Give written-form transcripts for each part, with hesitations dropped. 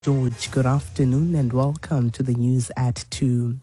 George, good afternoon and welcome to the news at 2.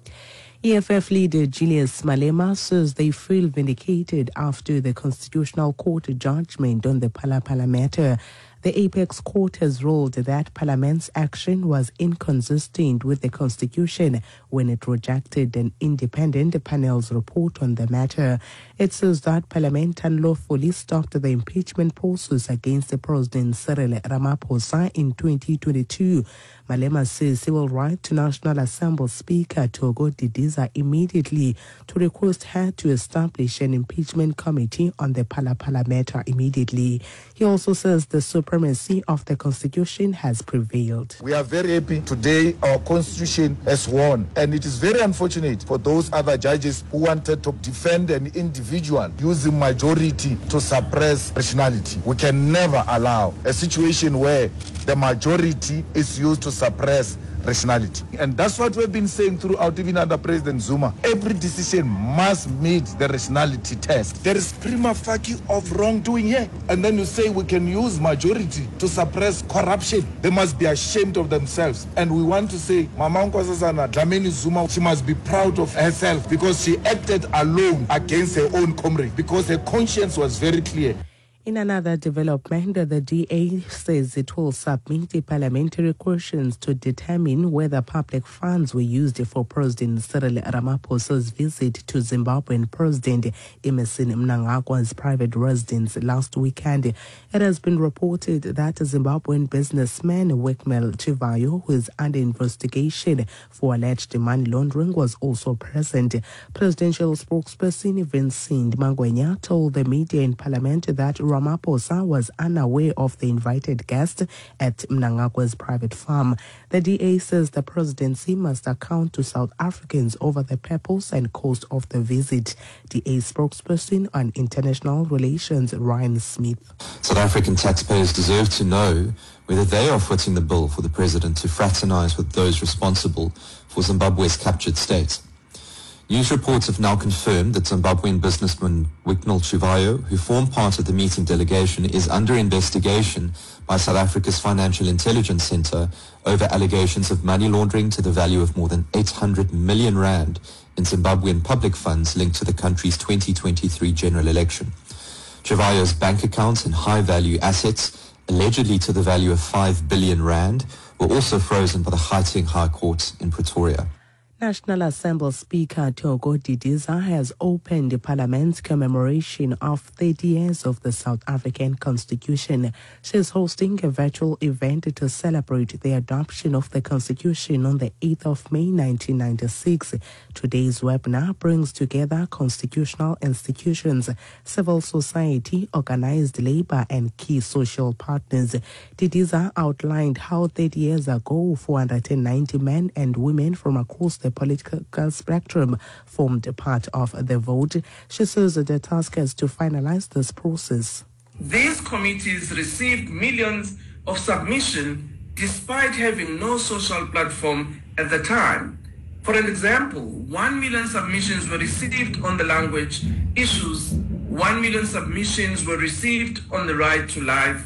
EFF leader Julius Malema says they feel vindicated after the Constitutional Court judgment on the Phala matter. The Apex Court has ruled that Parliament's action was inconsistent with the Constitution when it rejected an independent panel's report on the matter. It says that Parliament unlawfully stopped the impeachment process against the President Cyril Ramaphosa in 2022. Malema says he will write to National Assembly Speaker Togo Didiza immediately to request her to establish an impeachment committee on the Phala matter immediately. He also says the supremacy of the Constitution has prevailed. We are very happy today our Constitution has won, and it is very unfortunate for those other judges who wanted to defend an individual using majority to suppress rationality. We can never allow a situation where the majority is used to suppress rationality. And that's what we've been saying throughout, even under President Zuma. Every decision must meet the rationality test. There is prima facie of wrongdoing here. And then you say we can use majority to suppress corruption. They must be ashamed of themselves. And we want to say, Mama Nkosazana Dlamini Zuma, she must be proud of herself because she acted alone against her own comrade because her conscience was very clear. In another development, the DA says it will submit parliamentary questions to determine whether public funds were used for President Cyril Ramaphosa's visit to Zimbabwean President Emmerson Mnangagwa's private residence last weekend. It has been reported that a Zimbabwean businessman, Wekmel Chivayo, who is under investigation for alleged money laundering, was also present. Presidential spokesperson Vincent Mangwenya told the media in Parliament that Ramaphosa was unaware of the invited guest at Mnangagwa's private farm. The DA says the presidency must account to South Africans over the purpose and cost of the visit. DA spokesperson on international relations, Ryan Smith. South African taxpayers deserve to know whether they are footing the bill for the president to fraternize with those responsible for Zimbabwe's captured state. News reports have now confirmed that Zimbabwean businessman Wekmel Chivayo, who formed part of the meeting delegation, is under investigation by South Africa's Financial Intelligence Center over allegations of money laundering to the value of more than 800 million rand in Zimbabwean public funds linked to the country's 2023 general election. Chivayo's bank accounts and high-value assets, allegedly to the value of 5 billion rand, were also frozen by the Gauteng High Court in Pretoria. National Assembly Speaker Togo Didiza has opened Parliament's commemoration of 30 years of the South African Constitution. She is hosting a virtual event to celebrate the adoption of the Constitution on the 8th of May 1996. Today's webinar brings together constitutional institutions, civil society, organized labor, and key social partners. Didiza outlined how 30 years ago, 490 men and women from across the political spectrum formed part of the vote. She says the task is to finalize this process. These committees received millions of submissions despite having no social platform at the time. For an example, 1 million submissions were received on the language issues, 1 million submissions were received on the right to life,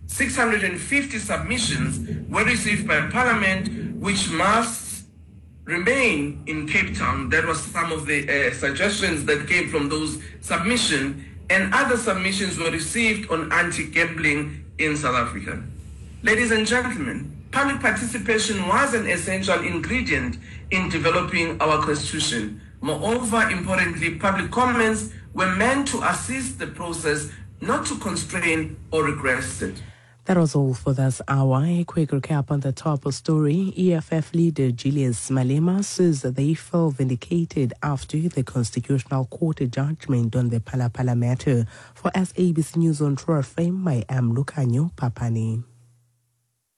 650 submissions were received by Parliament, which must remain in Cape Town. That was some of the suggestions that came from those submissions, and other submissions were received on anti-gambling in South Africa. Ladies and gentlemen, public participation was an essential ingredient in developing our Constitution. Moreover, importantly, public comments were meant to assist the process, not to constrain or regress it. That was all for this hour. A quick recap on the top story. EFF leader Julius Malema says they feel vindicated after the Constitutional Court judgment on the Phala matter. For SABC News on True FM, I am Lucanio Papani.